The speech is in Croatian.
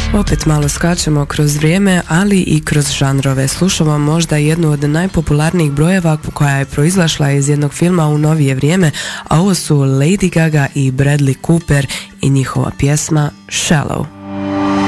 Opet malo skačemo kroz vrijeme, ali i kroz žanrove. Slušamo možda jednu od najpopularnijih brojeva koja je proizašla iz jednog filma u novije vrijeme, a ovo su Lady Gaga i Bradley Cooper i njihova pjesma Shallow.